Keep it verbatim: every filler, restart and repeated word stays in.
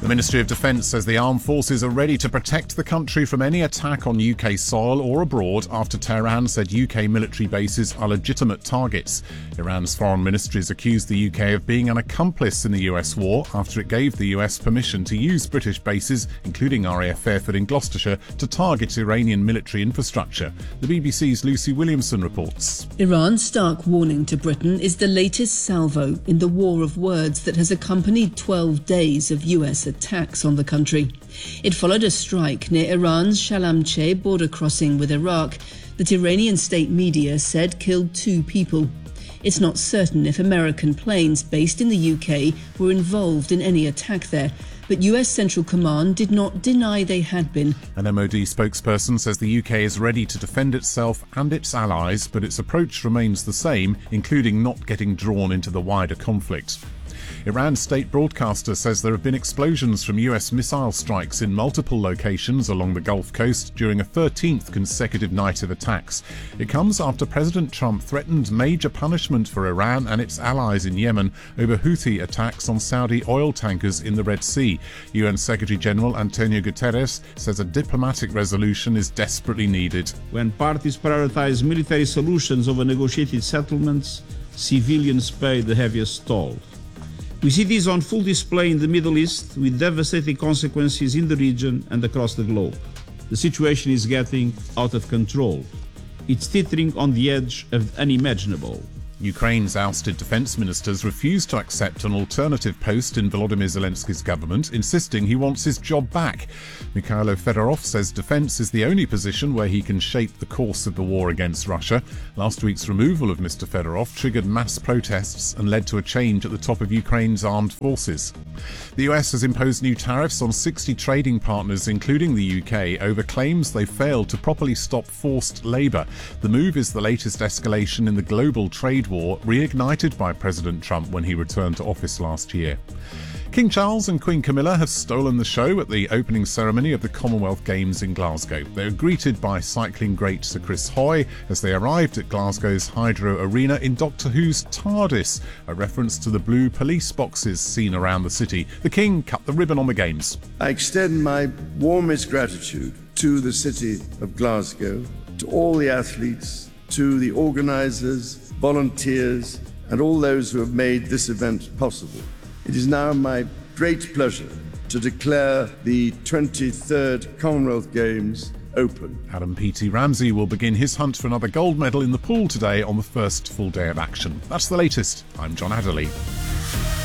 The Ministry of Defence says the armed forces are ready to protect the country from any attack on U K soil or abroad after Tehran said U K military bases are legitimate targets. Iran's foreign ministry has accused the U K of being an accomplice in the U S war after it gave the U S permission to use British bases, including R A F Fairford in Gloucestershire, to target Iranian military infrastructure. The B B C's Lucy Williamson reports. Iran's stark warning to Britain is the latest salvo in the war of words that has accompanied twelve days of U S attacks on the country. It followed a strike near Iran's Shalamcheh border crossing with Iraq that Iranian state media said killed two people. It's not certain if American planes based in the U K were involved in any attack there, but U S Central Command did not deny they had been. An M O D spokesperson says the U K is ready to defend itself and its allies, but its approach remains the same, including not getting drawn into the wider conflict. Iran's state broadcaster says there have been explosions from U S missile strikes in multiple locations along the Gulf Coast during a thirteenth consecutive night of attacks. It comes after President Trump threatened major punishment for Iran and its allies in Yemen over Houthi attacks on Saudi oil tankers in the Red Sea. U N Secretary-General Antonio Guterres says a diplomatic resolution is desperately needed. When parties prioritize military solutions over negotiated settlements, civilians pay the heaviest toll. We see this on full display in the Middle East, with devastating consequences in the region and across the globe. The situation is getting out of control. It's teetering on the edge of the unimaginable. Ukraine's ousted defence ministers refused to accept an alternative post in Volodymyr Zelensky's government, insisting he wants his job back. Mikhailo Fedorov says defence is the only position where he can shape the course of the war against Russia. Last week's removal of Mister Fedorov triggered mass protests and led to a change at the top of Ukraine's armed forces. The U S has imposed new tariffs on sixty trading partners, including the U K, over claims they failed to properly stop forced labour. The move is the latest escalation in the global trade war, reignited by President Trump when he returned to office last year. King Charles and Queen Camilla have stolen the show at the opening ceremony of the Commonwealth Games in Glasgow. They were greeted by cycling great Sir Chris Hoy as they arrived at Glasgow's Hydro Arena in Doctor Who's TARDIS, a reference to the blue police boxes seen around the city. The King cut the ribbon on the Games. I extend my warmest gratitude to the city of Glasgow, to all the athletes, to the organisers, volunteers, and all those who have made this event possible. It is now my great pleasure to declare the twenty-third Commonwealth Games open. Adam P T Ramsey will begin his hunt for another gold medal in the pool today on the first full day of action. That's the latest. I'm John Adderley.